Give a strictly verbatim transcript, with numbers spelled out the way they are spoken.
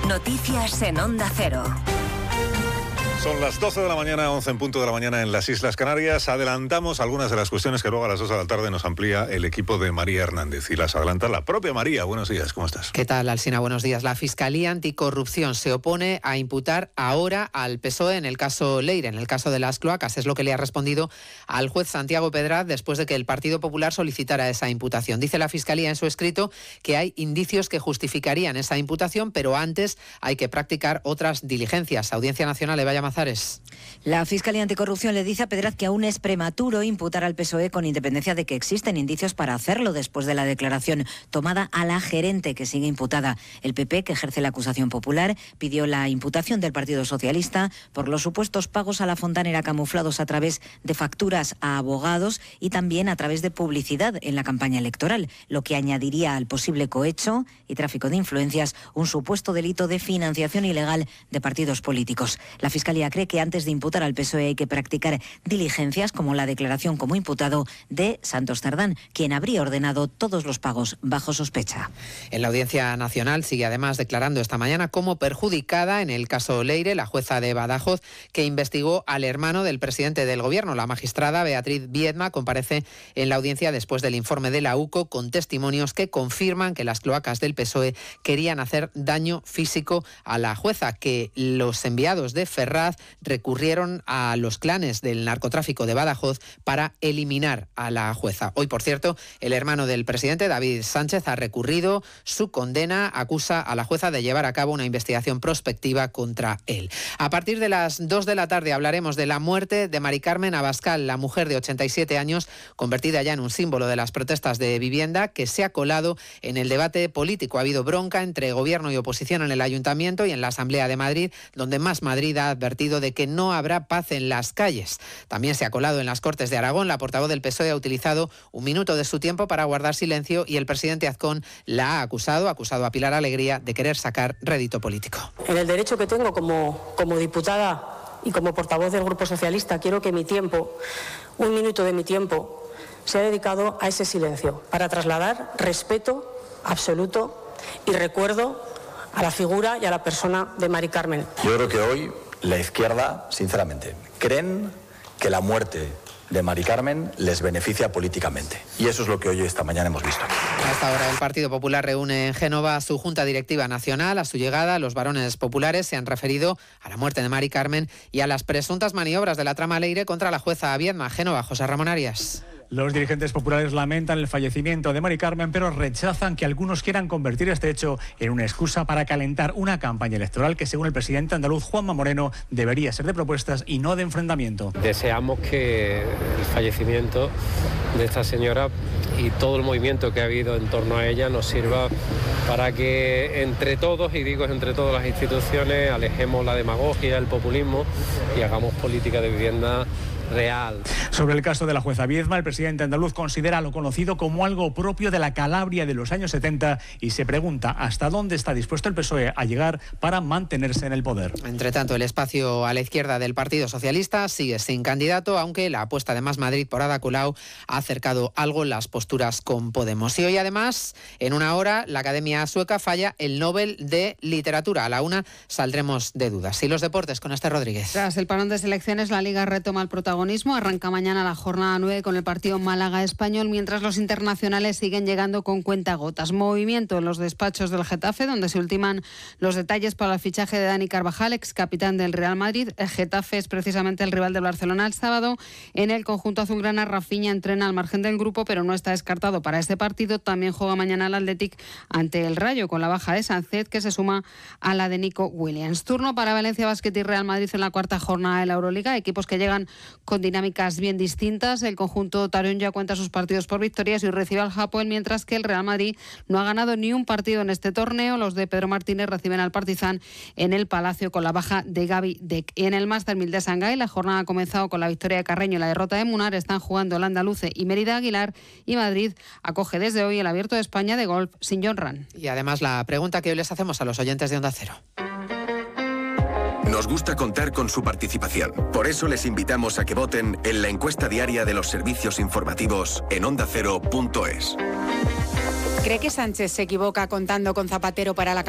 Noticias en Onda Cero. Son las doce de la mañana, once en punto de la mañana en las Islas Canarias. Adelantamos algunas de las cuestiones que luego a las dos de la tarde nos amplía el equipo de María Hernández. Y las adelanta la propia María. Buenos días, ¿cómo estás? ¿Qué tal, Alsina? Buenos días. La Fiscalía Anticorrupción se opone a imputar ahora al P S O E en el caso Leire, en el caso de las cloacas. Es lo que le ha respondido al juez Santiago Pedraz después de que el Partido Popular solicitara esa imputación. Dice la Fiscalía en su escrito que hay indicios que justificarían esa imputación, pero antes hay que practicar otras diligencias. Audiencia Nacional, Eva Llamazares. La Fiscalía Anticorrupción le dice a Pedraz que aún es prematuro imputar al P S O E con independencia de que existen indicios para hacerlo después de la declaración tomada a la gerente que sigue imputada. El P P, que ejerce la acusación popular, pidió la imputación del Partido Socialista por los supuestos pagos a la fontanera camuflados a través de facturas a abogados y también a través de publicidad en la campaña electoral, lo que añadiría al posible cohecho y tráfico de influencias un supuesto delito de financiación ilegal de partidos políticos. La Fiscalía cree que antes de imputar al P S O E hay que practicar diligencias como la declaración como imputado de Santos Cerdán, quien habría ordenado todos los pagos bajo sospecha. En la Audiencia Nacional sigue además declarando esta mañana como perjudicada en el caso Leire la jueza de Badajoz que investigó al hermano del presidente del Gobierno. La magistrada Beatriz Viedma comparece en la audiencia después del informe de la U C O con testimonios que confirman que las cloacas del P S O E querían hacer daño físico a la jueza, que los enviados de Ferraz recurrieron a los clanes del narcotráfico de Badajoz para eliminar a la jueza. Hoy, por cierto, el hermano del presidente, David Sánchez, ha recurrido su condena, acusa a la jueza de llevar a cabo una investigación prospectiva contra él. A partir de las dos de la tarde hablaremos de la muerte de Mari Carmen Abascal, la mujer de ochenta y siete años, convertida ya en un símbolo de las protestas de vivienda, que se ha colado en el debate político. Ha habido bronca entre gobierno y oposición en el Ayuntamiento y en la Asamblea de Madrid, donde Más Madrid ha advertido de que no habrá paz en las calles. También se ha colado en las Cortes de Aragón. La portavoz del P S O E ha utilizado un minuto de su tiempo para guardar silencio y el presidente Azcón la ha acusado, ha acusado a Pilar Alegría de querer sacar rédito político. En el derecho que tengo como, como diputada y como portavoz del Grupo Socialista, quiero que mi tiempo, un minuto de mi tiempo, sea dedicado a ese silencio, para trasladar respeto absoluto y recuerdo a la figura y a la persona de Mari Carmen. Yo creo que hoy la izquierda, sinceramente, creen que la muerte de Mari Carmen les beneficia políticamente. Y eso es lo que hoy esta mañana hemos visto. A esta hora el Partido Popular reúne en Génova a su Junta Directiva Nacional. A su llegada, los varones populares se han referido a la muerte de Mari Carmen y a las presuntas maniobras de la trama Leire contra la jueza Viedma. Génova, José Ramón Arias. Los dirigentes populares lamentan el fallecimiento de Mari Carmen, pero rechazan que algunos quieran convertir este hecho en una excusa para calentar una campaña electoral que, según el presidente andaluz Juanma Moreno, debería ser de propuestas y no de enfrentamiento. Deseamos que el fallecimiento de esta señora y todo el movimiento que ha habido en torno a ella nos sirva para que entre todos, y digo entre todas las instituciones, alejemos la demagogia, el populismo y hagamos política de vivienda real. Sobre el caso de la jueza Viedma, el presidente andaluz considera lo conocido como algo propio de la Calabria de los años setenta y se pregunta hasta dónde está dispuesto el P S O E a llegar para mantenerse en el poder. Entre tanto, el espacio a la izquierda del Partido Socialista sigue sin candidato, aunque la apuesta de Más Madrid por Ada Colau ha acercado algo las posturas con Podemos. Y hoy, además, en una hora, la Academia Sueca falla el Nobel de Literatura. A la una saldremos de dudas. Y los deportes con Esther Rodríguez. Tras el parón de selecciones, la Liga retoma el protagonismo. Arranca mañana la jornada nueve con el partido Málaga-Español, mientras los internacionales siguen llegando con cuentagotas. Movimiento en los despachos del Getafe, donde se ultiman los detalles para el fichaje de Dani Carvajal, ex capitán del Real Madrid. El Getafe es precisamente el rival del Barcelona el sábado. En el conjunto azulgrana, Rafinha entrena al margen del grupo, pero no está descartado para este partido. También juega mañana el Athletic ante el Rayo, con la baja de Sánchez, que se suma a la de Nico Williams. Turno para Valencia Basket y Real Madrid en la cuarta jornada de la Euroliga, equipos que llegan con dinámicas bien distintas. El conjunto Tarion ya cuenta sus partidos por victorias y hoy recibe al Hapoel, mientras que el Real Madrid no ha ganado ni un partido en este torneo. Los de Pedro Martínez reciben al Partizan en el Palacio con la baja de Gaby Deck. Y en el Master mil de Shanghái, la jornada ha comenzado con la victoria de Carreño y la derrota de Munar. Están jugando el Andaluce y Mérida Aguilar, y Madrid acoge desde hoy el Abierto de España de golf sin John Ram. Y además la pregunta que hoy les hacemos a los oyentes de Onda Cero. Nos gusta contar con su participación. Por eso les invitamos a que voten en la encuesta diaria de los servicios informativos en onda cero punto es. ¿Cree que Sánchez se equivoca contando con Zapatero para la